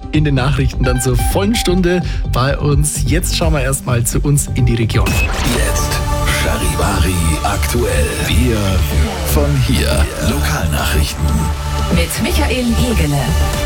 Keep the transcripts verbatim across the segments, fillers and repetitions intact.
in den Nachrichten dann zur vollen Stunde bei uns. Jetzt schauen wir erstmal zu uns in die Region. Jetzt Charivari aktuell. Wir von hier. Lokalnachrichten. Mit Michael Hegele.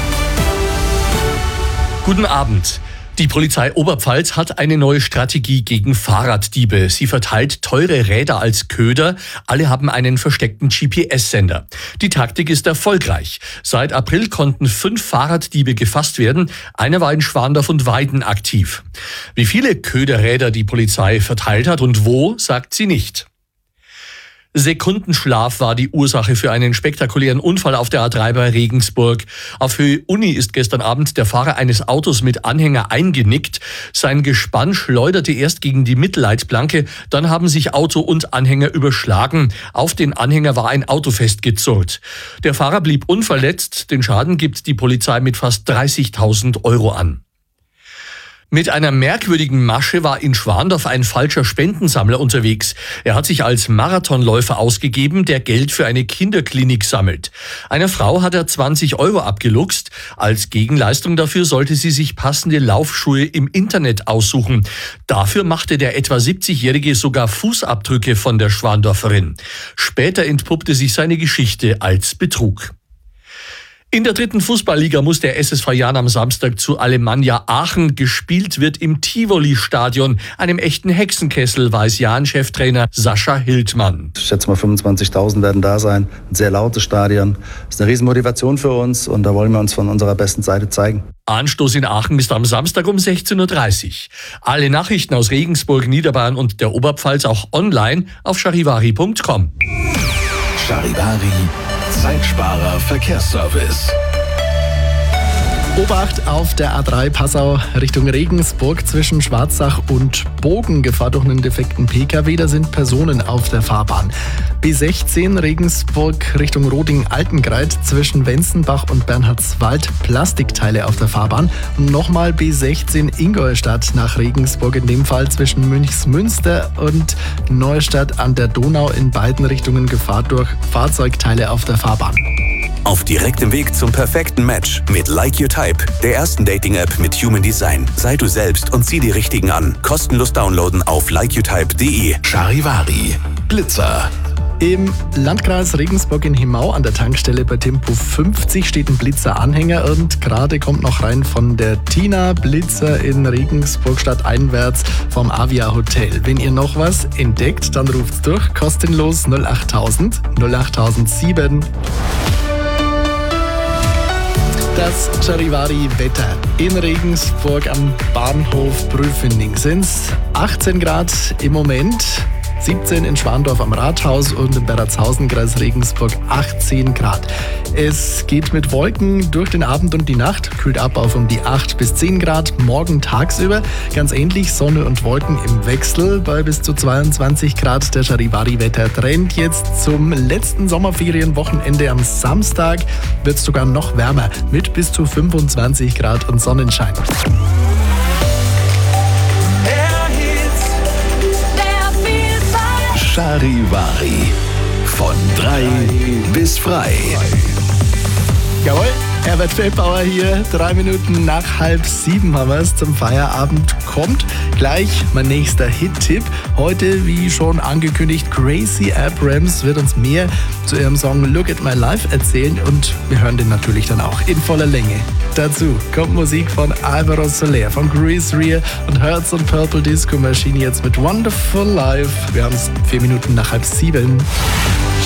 Guten Abend. Die Polizei Oberpfalz hat eine neue Strategie gegen Fahrraddiebe. Sie verteilt teure Räder als Köder. Alle haben einen versteckten G P S-Sender. Die Taktik ist erfolgreich. Seit April konnten fünf Fahrraddiebe gefasst werden. Einer war in Schwandorf und Weiden aktiv. Wie viele Köderräder die Polizei verteilt hat und wo, sagt sie nicht. Sekundenschlaf war die Ursache für einen spektakulären Unfall auf der A drei bei Regensburg. Auf Höhe Uni ist gestern Abend der Fahrer eines Autos mit Anhänger eingenickt. Sein Gespann schleuderte erst gegen die Mittelleitplanke, dann haben sich Auto und Anhänger überschlagen. Auf den Anhänger war ein Auto festgezurrt. Der Fahrer blieb unverletzt. Den Schaden gibt die Polizei mit fast dreißigtausend Euro an. Mit einer merkwürdigen Masche war in Schwandorf ein falscher Spendensammler unterwegs. Er hat sich als Marathonläufer ausgegeben, der Geld für eine Kinderklinik sammelt. Einer Frau hat er zwanzig Euro abgeluchst. Als Gegenleistung dafür sollte sie sich passende Laufschuhe im Internet aussuchen. Dafür machte der etwa siebzigjährige sogar Fußabdrücke von der Schwandorferin. Später entpuppte sich seine Geschichte als Betrug. In der dritten Fußballliga muss der S S V Jahn am Samstag zu Alemannia Aachen. Gespielt wird im Tivoli-Stadion, einem echten Hexenkessel, weiß Jahn-Cheftrainer Sascha Hildmann. Ich schätze mal fünfundzwanzigtausend werden da sein. Ein sehr lautes Stadion. Das ist eine Riesenmotivation für uns und da wollen wir uns von unserer besten Seite zeigen. Anstoß in Aachen ist am Samstag um sechzehn Uhr dreißig. Alle Nachrichten aus Regensburg, Niederbayern und der Oberpfalz auch online auf charivari punkt com. Charivari Zeitsparer Verkehrsservice. Obacht auf der A drei Passau Richtung Regensburg zwischen Schwarzach und Bogen. Gefahr durch einen defekten P K W, da sind Personen auf der Fahrbahn. B sechzehn Regensburg Richtung Roding-Altengreit zwischen Wenzenbach und Bernhardswald. Plastikteile auf der Fahrbahn. Und nochmal B sechzehn Ingolstadt nach Regensburg, in dem Fall zwischen Münchsmünster und Neustadt an der Donau, in beiden Richtungen Gefahr durch Fahrzeugteile auf der Fahrbahn. Auf direktem Weg zum perfekten Match mit Like Your Type, der ersten Dating-App mit Human Design. Sei du selbst und zieh die Richtigen an. Kostenlos downloaden auf like you type punkt de. Charivari Blitzer. Im Landkreis Regensburg in Himau an der Tankstelle bei Tempo fünfzig steht ein Blitzer-Anhänger und gerade kommt noch rein von der Tina. Blitzer in Regensburg stadteinwärts vom Avia Hotel. Wenn ihr noch was entdeckt, dann ruft's durch. Kostenlos null achttausend null achttausend sieben. Das Charivari-Wetter in Regensburg am Bahnhof Prüfening sind's achtzehn Grad im Moment, siebzehn in Schwandorf am Rathaus und im Berratshausen, Kreis Regensburg achtzehn Grad. Es geht mit Wolken durch den Abend und die Nacht, kühlt ab auf um die acht bis zehn Grad. Morgen tagsüber ganz ähnlich, Sonne und Wolken im Wechsel bei bis zu zweiundzwanzig Grad. Der Charivari-Wetter-Trend jetzt zum letzten Sommerferienwochenende am Samstag wird es sogar noch wärmer mit bis zu fünfundzwanzig Grad und Sonnenschein. Charivari. Von drei bis frei. Jawohl, Herbert Feldbauer hier. Drei Minuten nach halb sieben haben wir es. Zum Feierabend kommt gleich mein nächster Hit-Tipp. Heute, wie schon angekündigt, Gracie Abrams wird uns mehr zu ihrem Song Look at My Life erzählen und wir hören den natürlich dann auch in voller Länge. Dazu kommt Musik von Alvaro Soler, von Grease Rear und Herz und Purple Disco Machine jetzt mit Wonderful Life. Wir haben es vier Minuten nach halb sieben.